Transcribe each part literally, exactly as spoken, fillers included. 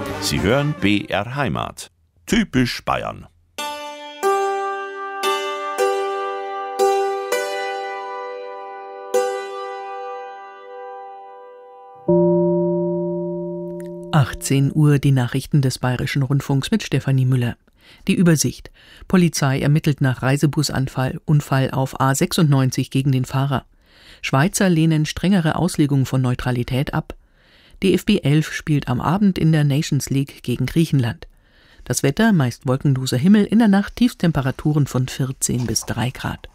Sie hören B R Heimat. Typisch Bayern. achtzehn Uhr, die Nachrichten des Bayerischen Rundfunks mit Stefanie Müller. Die Übersicht. Polizei ermittelt nach Reisebusanfall, Unfall auf A sechsundneunzig gegen den Fahrer. Schweizer lehnen strengere Auslegung von Neutralität ab. D F B elf spielt am Abend in der Nations League gegen Griechenland. Das Wetter, meist wolkenloser Himmel, in der Nacht Tiefstemperaturen von vierzehn bis drei Grad.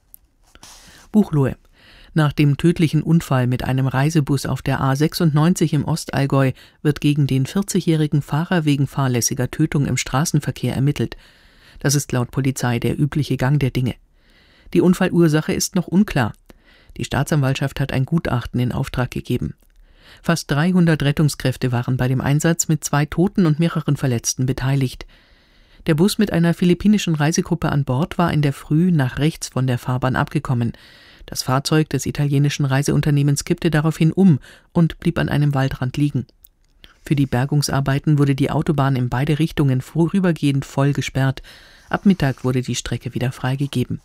Buchloe. Nach dem tödlichen Unfall mit einem Reisebus auf der A sechsundneunzig im Ostallgäu wird gegen den vierzigjährigen Fahrer wegen fahrlässiger Tötung im Straßenverkehr ermittelt. Das ist laut Polizei der übliche Gang der Dinge. Die Unfallursache ist noch unklar. Die Staatsanwaltschaft hat ein Gutachten in Auftrag gegeben. Fast dreihundert Rettungskräfte waren bei dem Einsatz mit zwei Toten und mehreren Verletzten beteiligt. Der Bus mit einer philippinischen Reisegruppe an Bord war in der Früh nach rechts von der Fahrbahn abgekommen. Das Fahrzeug des italienischen Reiseunternehmens kippte daraufhin um und blieb an einem Waldrand liegen. Für die Bergungsarbeiten wurde die Autobahn in beide Richtungen vorübergehend voll gesperrt. Ab Mittag wurde die Strecke wieder freigegeben.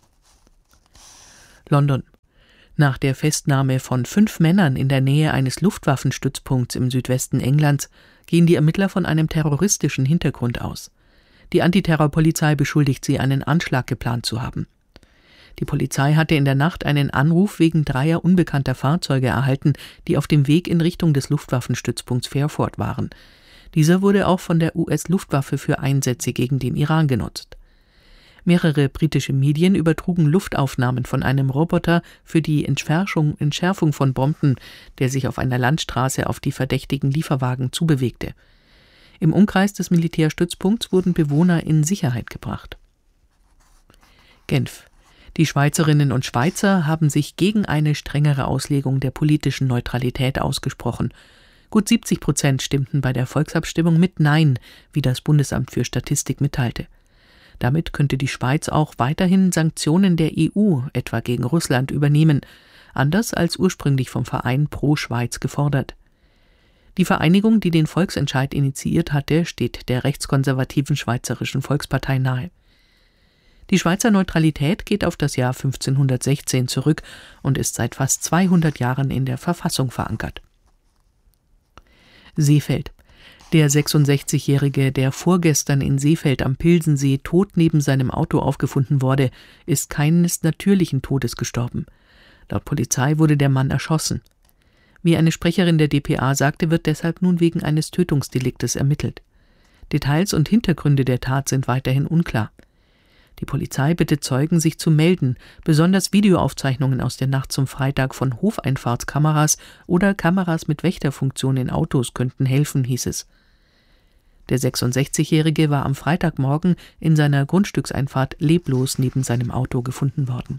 London. Nach der Festnahme von fünf Männern in der Nähe eines Luftwaffenstützpunkts im Südwesten Englands gehen die Ermittler von einem terroristischen Hintergrund aus. Die Antiterrorpolizei beschuldigt sie, einen Anschlag geplant zu haben. Die Polizei hatte in der Nacht einen Anruf wegen dreier unbekannter Fahrzeuge erhalten, die auf dem Weg in Richtung des Luftwaffenstützpunkts Fairford waren. Dieser wurde auch von der U S-Luftwaffe für Einsätze gegen den Iran genutzt. Mehrere britische Medien übertrugen Luftaufnahmen von einem Roboter für die Entschärfung, Entschärfung von Bomben, der sich auf einer Landstraße auf die verdächtigen Lieferwagen zubewegte. Im Umkreis des Militärstützpunkts wurden Bewohner in Sicherheit gebracht. Genf. Die Schweizerinnen und Schweizer haben sich gegen eine strengere Auslegung der politischen Neutralität ausgesprochen. Gut siebzig Prozent stimmten bei der Volksabstimmung mit Nein, wie das Bundesamt für Statistik mitteilte. Damit könnte die Schweiz auch weiterhin Sanktionen der E U, etwa gegen Russland, übernehmen, anders als ursprünglich vom Verein Pro Schweiz gefordert. Die Vereinigung, die den Volksentscheid initiiert hatte, steht der rechtskonservativen Schweizerischen Volkspartei nahe. Die Schweizer Neutralität geht auf das Jahr fünfzehnhundertsechzehn zurück und ist seit fast zweihundert Jahren in der Verfassung verankert. Seefeld. Der sechsundsechzigjährige, der vorgestern in Seefeld am Pilsensee tot neben seinem Auto aufgefunden wurde, ist keines natürlichen Todes gestorben. Laut Polizei wurde der Mann erschossen. Wie eine Sprecherin der D P A sagte, wird deshalb nun wegen eines Tötungsdeliktes ermittelt. Details und Hintergründe der Tat sind weiterhin unklar. Die Polizei bittet Zeugen, sich zu melden. Besonders Videoaufzeichnungen aus der Nacht zum Freitag von Hofeinfahrtskameras oder Kameras mit Wächterfunktion in Autos könnten helfen, hieß es. Der sechsundsechzigjährige war am Freitagmorgen in seiner Grundstückseinfahrt leblos neben seinem Auto gefunden worden.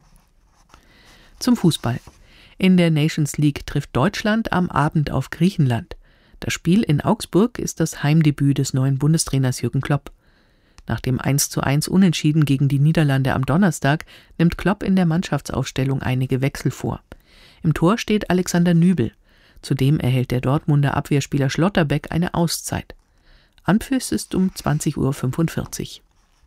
Zum Fußball. In der Nations League trifft Deutschland am Abend auf Griechenland. Das Spiel in Augsburg ist das Heimdebüt des neuen Bundestrainers Jürgen Klopp. Nach dem eins zu eins Unentschieden gegen die Niederlande am Donnerstag nimmt Klopp in der Mannschaftsaufstellung einige Wechsel vor. Im Tor steht Alexander Nübel. Zudem erhält der Dortmunder Abwehrspieler Schlotterbeck eine Auszeit. Anpfiff ist um zwanzig Uhr fünfundvierzig.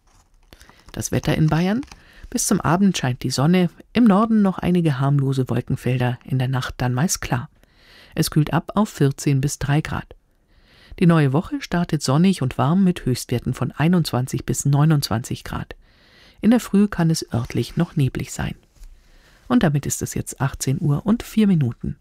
Das Wetter in Bayern. Bis zum Abend scheint die Sonne, im Norden noch einige harmlose Wolkenfelder, in der Nacht dann meist klar. Es kühlt ab auf vierzehn bis drei Grad. Die neue Woche startet sonnig und warm mit Höchstwerten von einundzwanzig bis neunundzwanzig Grad. In der Früh kann es örtlich noch neblig sein. Und damit ist es jetzt achtzehn Uhr und vier Minuten.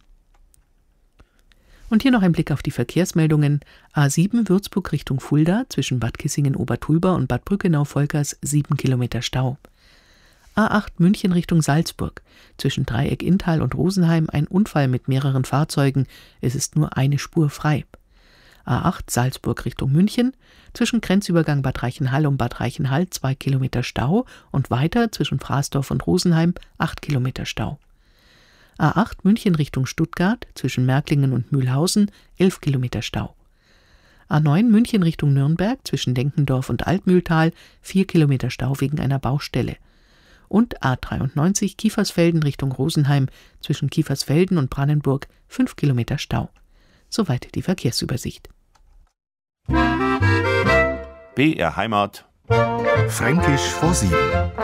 Und hier noch ein Blick auf die Verkehrsmeldungen. A sieben Würzburg Richtung Fulda, zwischen Bad Kissingen-Obertulba und Bad Brückenau-Volkers sieben Kilometer Stau. A acht München Richtung Salzburg, zwischen Dreieck-Inntal und Rosenheim ein Unfall mit mehreren Fahrzeugen, es ist nur eine Spur frei. A acht Salzburg Richtung München, zwischen Grenzübergang Bad Reichenhall und Bad Reichenhall zwei Kilometer Stau und weiter zwischen Fraßdorf und Rosenheim acht Kilometer Stau. A acht München Richtung Stuttgart, zwischen Märklingen und Mühlhausen elf Kilometer Stau. A neun München Richtung Nürnberg, zwischen Denkendorf und Altmühltal vier Kilometer Stau wegen einer Baustelle. Und A dreiundneunzig Kiefersfelden Richtung Rosenheim, zwischen Kiefersfelden und Brandenburg fünf Kilometer Stau. Soweit die Verkehrsübersicht. B R Heimat. Fränkisch vor sieben.